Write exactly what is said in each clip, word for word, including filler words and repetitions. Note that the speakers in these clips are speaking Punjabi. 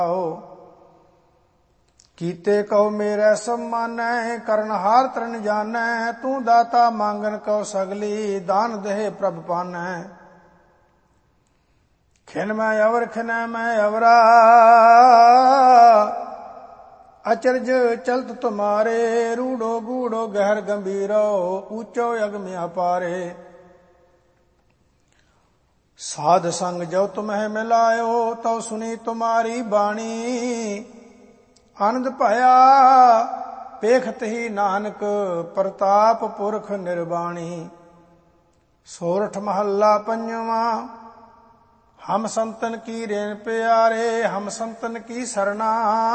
ਕੀਤੇ ਕਉ ਮੇਰੇ ਸਭ ਮਾਨੈ, ਕਰਨ ਹਾਰ ਤਰਨ ਜਾਣੈ। ਤੂੰ ਦਾਤਾ ਮੰਗਨ ਕਉ ਸਗਲੀ, ਦਾਨ ਦੇਹ ਪ੍ਰਭ ਪਾਨੈ। ਖਿਨ ਮੈਂ ਅਵਰ ਖਿਨੈ ਮੈਂ ਅਵਰਾ, ਅਚਰਜ ਚਲਤ ਤੁਮਾਰੇ। ਰੂੜੋ ਗੂੜੋ ਗਹਿਰ ਗੰਭੀਰੋ, ਊਚੋ ਅਗਮ ਅਪਾਰੇ। ਸਾਧ ਸੰਗ ਜੋ ਤੁਮਹਿ ਮਿਲਾਇਓ, ਤਉ ਸੁਨੀ ਤੁਮਾਰੀ ਬਾਣੀ। ਆਨੰਦ ਭਇਆ ਪੇਖਤ ਹੀ ਨਾਨਕ, ਪ੍ਰਤਾਪ ਪੁਰਖ ਨਿਰਬਾਣੀ। ਸੋਰਠ ਮਹੱਲਾ ਪੰਜਵਾਂ। ਹਮ ਸੰਤਨ ਕੀ ਰੇਨ ਪਿਆਰੇ, ਹਮ ਸੰਤਨ ਕੀ ਸਰਣਾ।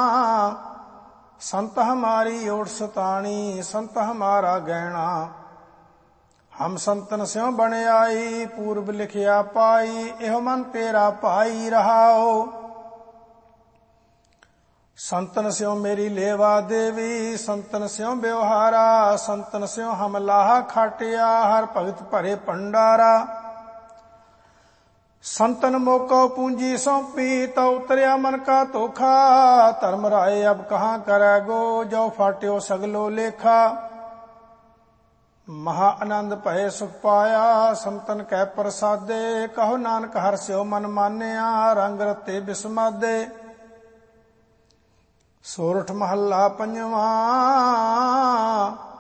ਸੰਤ ਹਮਾਰੀ ਓਟ ਸਤਾਣੀ, ਸੰਤ ਹਮਾਰਾ ਗਹਿਣਾ। ਹਮ ਸੰਤਨ ਸਿਉ ਬਣ ਆਈ, ਪੂਰਬ ਲਿਖਿਆ ਪਾਈ। ਇਹੋ ਮਨ ਤੇਰਾ ਭਾਈ ਰਹਾਓ। ਸੰਤਨ ਸਿਉ ਮੇਰੀ ਲੇਵਾ ਦੇਵੀ, ਸੰਤਨ ਸਿਉ ਬਿਵਹਾਰਾ। ਸੰਤਨ ਸਿਉ ਹਮ ਲਾਹਾ ਖਾਟਿਆ, ਹਰ ਭਗਤ ਭਰੇ ਭੰਡਾਰਾ। ਸੰਤਨ ਮੋਕੋ ਪੂੰਜੀ ਸੌਂਪੀ, ਤਉ ਉਤਰਿਆ ਮਨ ਕਾ ਧੋਖਾ। ਧਰਮ ਰਾਏ ਅਬ ਕਹਾਂ ਕਰੈ ਗੋ, ਜੋ ਫਾਟਿਓ ਸਗਲੋ ਲੇਖਾ। ਮਹਾ ਆਨੰਦ ਭਏ ਸੁਖ ਪਾਇਆ, ਸੰਤਨ ਕੈ ਪ੍ਰਸਾਦੇ। ਕਹੋ ਨਾਨਕ ਹਰਿ ਸਿਉ ਮਨ ਮਾਨਿਆ, ਰੰਗ ਰਤੇ ਬਿਸਮਾਦੇ। ਸੋਰਠ ਮਹੱਲਾ ਪੰਜਵਾਂ।